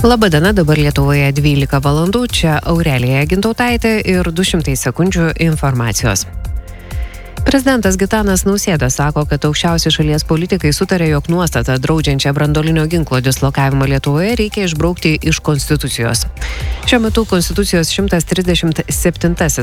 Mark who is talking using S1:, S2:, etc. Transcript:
S1: Labadiena, dabar Lietuvoje 12 valandų, čia Aurelija Gintautaitė ir 200 sekundžių informacijos. Prezidentas Gitanas Nausėda sako, kad aukščiausi šalies politikai sutarė, jog nuostatą draudžiančią branduolinio ginklo dislokavimą Lietuvoje reikia išbraukti iš Konstitucijos. Šiuo metu Konstitucijos 137